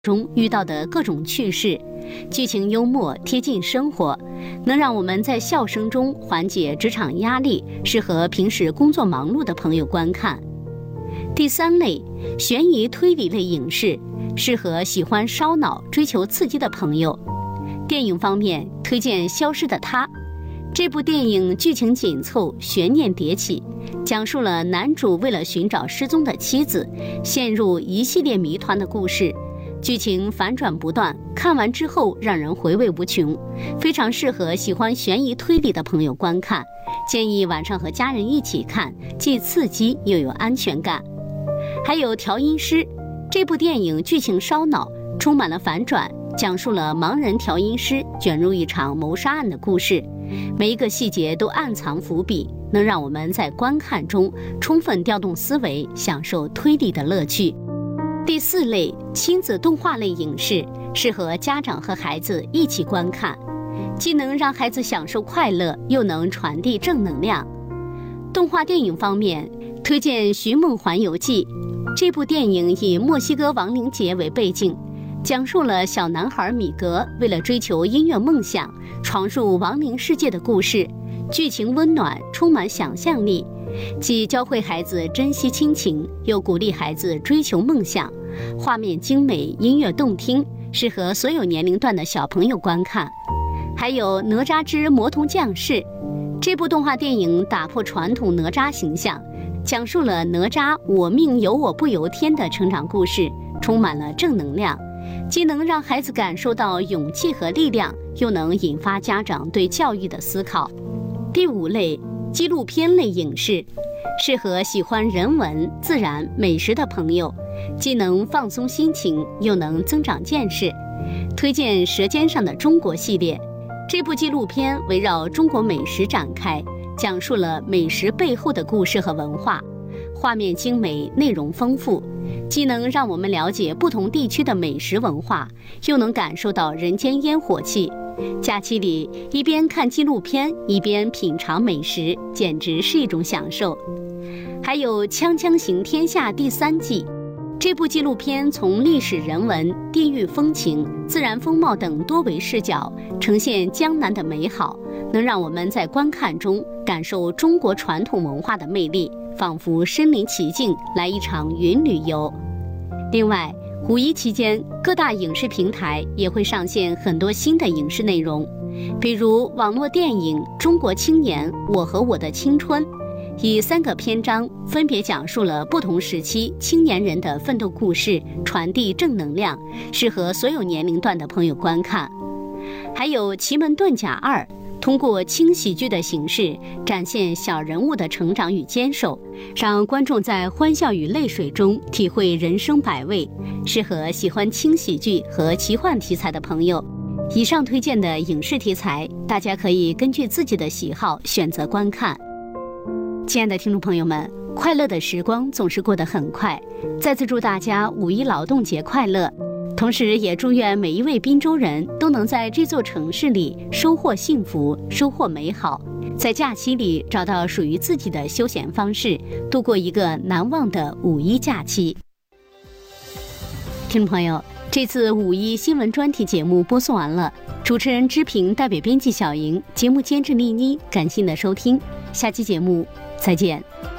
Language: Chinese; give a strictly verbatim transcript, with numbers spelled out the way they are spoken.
中遇到的各种趣事，剧情幽默，贴近生活，能让我们在笑声中缓解职场压力，适合平时工作忙碌的朋友观看。第三类，悬疑推理类影视，适合喜欢烧脑、追求刺激的朋友。电影方面，推荐《消失的她》。这部电影剧情紧凑，悬念迭起，讲述了男主为了寻找失踪的妻子，陷入一系列谜团的故事。剧情反转不断，看完之后让人回味无穷，非常适合喜欢悬疑推理的朋友观看。建议晚上和家人一起看，既刺激又有安全感。还有《调音师》，这部电影剧情烧脑，充满了反转，讲述了盲人调音师卷入一场谋杀案的故事，每一个细节都暗藏伏笔，能让我们在观看中充分调动思维，享受推理的乐趣。第四类，亲子动画类影视，适合家长和孩子一起观看，既能让孩子享受快乐，又能传递正能量。动画电影方面，推荐《寻梦环游记》。这部电影以墨西哥亡灵节为背景，讲述了小男孩米格为了追求音乐梦想，闯入亡灵世界的故事。剧情温暖，充满想象力，既教会孩子珍惜亲情，又鼓励孩子追求梦想。画面精美，音乐动听，适合所有年龄段的小朋友观看。还有《哪吒之魔童降世》，这部动画电影打破传统哪吒形象，讲述了哪吒我命由我不由天的成长故事，充满了正能量，既能让孩子感受到勇气和力量，又能引发家长对教育的思考。第五类，纪录片类影视，适合喜欢人文、自然、美食的朋友，既能放松心情，又能增长见识。推荐《舌尖上的中国》系列，这部纪录片围绕中国美食展开，讲述了美食背后的故事和文化，画面精美，内容丰富，既能让我们了解不同地区的美食文化，又能感受到人间烟火气。假期里一边看纪录片，一边品尝美食，简直是一种享受。还有《锵锵行天下》第三季，这部纪录片从历史人文、地域风情、自然风貌等多维视角，呈现江南的美好，能让我们在观看中感受中国传统文化的魅力，仿佛身临其境，来一场云旅游。另外，五一期间，各大影视平台也会上线很多新的影视内容，比如网络电影《中国青年我和我的青春》，以三个篇章分别讲述了不同时期青年人的奋斗故事，传递正能量，适合所有年龄段的朋友观看。还有《奇门遁甲二》，通过轻喜剧的形式展现小人物的成长与坚守，让观众在欢笑与泪水中体会人生百味，适合喜欢轻喜剧和奇幻题材的朋友。以上推荐的影视题材，大家可以根据自己的喜好选择观看。亲爱的听众朋友们，快乐的时光总是过得很快，再次祝大家五一劳动节快乐，同时也祝愿每一位滨州人都能在这座城市里收获幸福，收获美好，在假期里找到属于自己的休闲方式，度过一个难忘的五一假期。听众朋友，这次五一新闻专题节目播送完了，主持人知平代表编辑小莹，节目监制丽妮，感谢你的收听，下期节目再见。